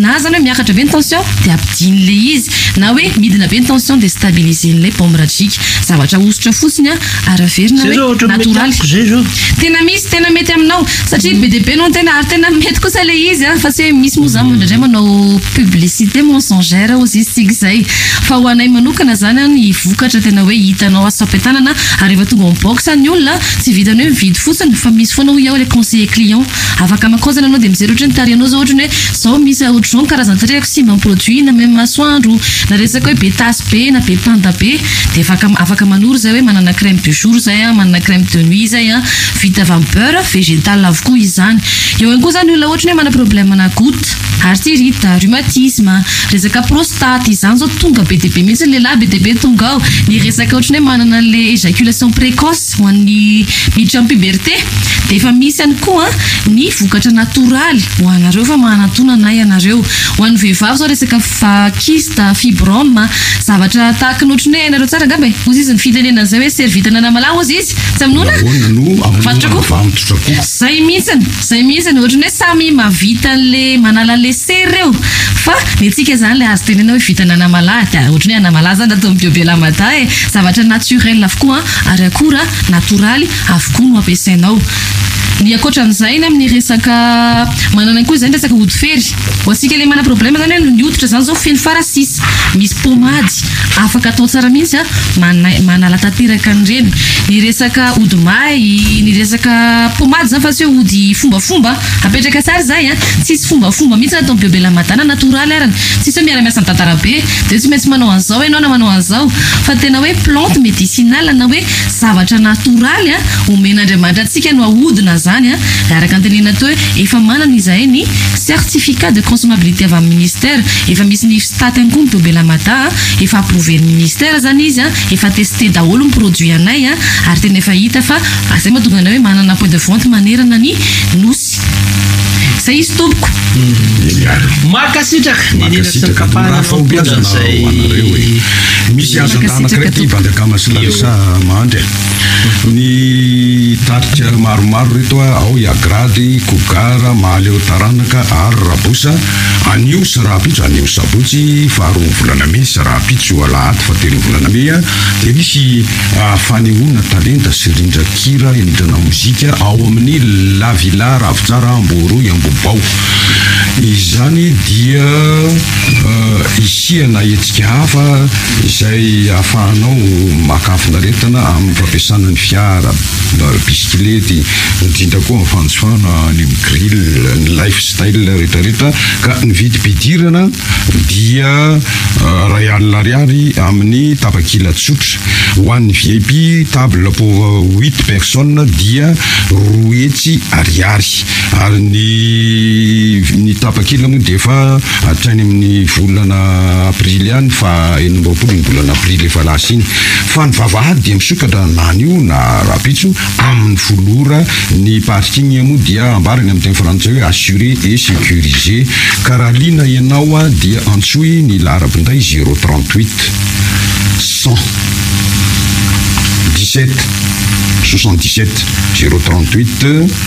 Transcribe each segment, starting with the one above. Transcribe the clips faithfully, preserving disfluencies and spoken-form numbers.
na zany hoe miakatra be ny tension dia ampidiny le izy na hoe midina be ny tension dia stabiliser le pompe radique zavatra osotra fotsiny a araverina hoe natoraly tena misy tena mety aminao satria be dia be no tena ary tena mety kosa le izy a fa tsy hoe misy moa zany indraindray manao publicité mensongère ozy izy tsika izay fa ho anay manokana zany ny vokatra tena hoe hitanao asapetanana ary efa tonga en box ny olona tsy vitany hoe mividy fotsiny fa misy foana ho iaho le conseiller client afaka makozana anao dia mijery ohatra ny tarianao zao ohatra ny hoe zao misy ohatra zao ny karazany tareko sy mamproduit na même masoandro na resaka hoe be tasy be na be panda be dia afaka afaka manoro zay hoe manana crème de jour zay a manana crème de nuit zay a vita avy amin'ny beurre végétal avokoa izany eo ihany koa zany olona ohatra ny hoe mana problème na goutte artérite rhumatisme resaka prostate izany zao tonga be dia be mihitsy ny lehilahy be dia be tonga ao ny resaka ohatra ny hoe manana le éjaculation précoce ho an'ny miditra amin'ny puberté dia efa misy ihany koa ny vokatra natoraly ho anareo fa manatona nay ianareo ho an'ny vehivavy zao resaka kiste fibrome zavatra tahaka ny ohatra ny hoe ianareo tsara angamba e ozy izy ny fitenenana zay hoe servitana anamalahy ozy izy tsy aminona fatotrako zay mihitsiny zay mihitsiny ohatra ny hoe samy mavita an'le manala le sereo fa ny antsika zany le azo tenena hoe vitana anamalahy dia ohatra ny hoe anamalahy zany atao mibiobela mata e zavatra naturel avokoa ary akora natoraly avokoa no ampiasainao ny akoatra an'izay ny amin'ny resaka manana koa zany resaka hodifery ho asika le mana problème zany hoe ny hoditra zany zao feno farasisy misy pomady afaka atao tsara mihitsy a manala tanteraka an'ireny ny resaka hodimay ny resaka pomady zany fa tsy hoe hody fombafomba apetraka tsara zay a tsisy fombafomba mihitsy atao mibiobela madana natoraly arany tsisy hoe miara-miasa mitantara be dia tsy maintsy manao an'izao ianao na manao an'izao fa tena hoe plante médicinale na hoe zavatra natoraly a omen'Andriamanitra antsika no ahodina zany a araka antenena teo hoe efa manana izahay ny certificat de consommabilité avy amin'ny ministère efa misy ny statiny koa mibiobela mata efa approuvé ny ministère zany izy a efa testé daholo ny produit anay a ary tena efa hita fa zay mahatonga anay hoe manana point de vente manerana ny nosy zay izy tompoko makasitraka makasitraka faombiazana ho anareo e misy azo antanakiraiky ty bandakama sy larisa mandry ny taritra maromaro reto a ao iagrady kogara mahaleo taranaka ary rabosa anio sy rahapitso anio sabotsy faharoa volana me sy rahapitso io alahady fa telo volana me a dia misy fanehoana talenta sy rindrakira enidrana mozika ao amin'ny lavila ravitsara amboro ambobao izany dia isiana etsika hafa izay ahafahanao makafinarentana amin'ny fampiasana ny fiara bisikilety indrindra koa mifanjofana ny grill ny lifestyle rehetrarehetra ka ny vidy mpidirana dia ray alina ariary amin'ny tapakila tsotra ho an'ny V I P table pour huit personnes dia roa hetsy ariary ary ny ny tapakila moa dia efa hatrany amin'ny volana aprily ihany fa enim-roapolo ny volana aprily efa lasa iny fa ny vavahady dia misokatra na anio na rapitso amin'ny folora ny parking moa dia ambarany amin'ny teny frantsay hoe assuré et sécurisé ka raha liana ianao a dia antsoy ny laharabinday zéro trente-huit cent dix-sept soixante-dix-sept zéro trente-huit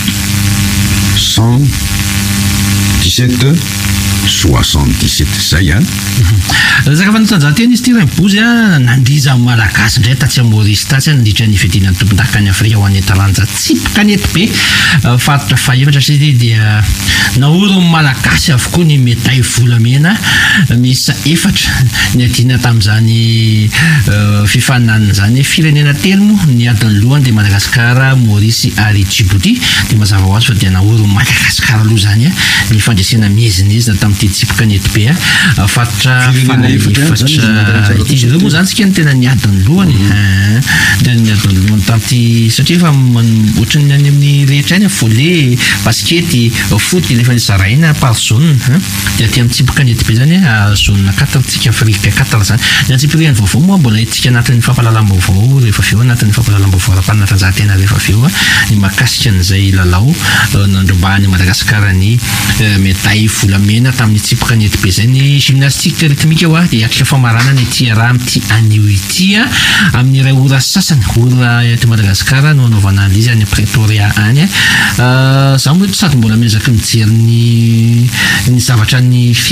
cent dix-sept soixante-dix-sept zay a resaka fanatanjahantena izy ty raha mibozy a nandriza malagasy indray tatsy Maurice tatsy a nandritra ny fidinany tompon-daka any Afrika ho an'ny talanja tsipika nety be fatotra faefatra satria dia naoro malagasy avokoa ny médaille volamena miisa efatra ny adina tamin'izany fifaninanana zany firenena telo moa ny adiny lohany dia Madagasikara Maurice ary Djibouti dia mazava ho azy fa dia naoro Madagasikara aloha zany a ny fandresena mihezinezina tamin'ity tsipika nety be a fatotra fanefatra izy ireo moa zany tsika ny tena ny adiny lohany dia ny adiny lohany tamin'ity satria efa ohatrany any amin'ny rehetra any volley baskety foot nefa zaraina par zone dia aty amin'ny tsipika nety be zany zone quatre tsika Afrika quatre zany ny antsipiriany vaovao moa mbola itsika anatin'ny fampahalalam-baovao rehefa avy eo anatin'ny fampahalalam-baovao ara-panatanjahantena rehefa avy eo ny mahakasika an'izay lalao nandrombahany Madagasikara ny médaille volamena tamin'ny tsipika nety be zay ny gymnastique rythmique eo a dia atrika famarana ny ity raha amin'ity anio ity a amin'ny iray ora sasany ora eto Madagasikara no anaovana an'izy any Pretoria any a za moa sady mbola miezaka mijery ny ny zavatra ny